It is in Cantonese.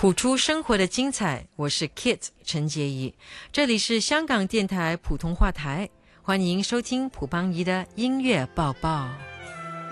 谱出生活的精彩，我是 Kit 陈洁仪，这里是香港电台普通话台，欢迎收听蒲邦仪的音乐报报。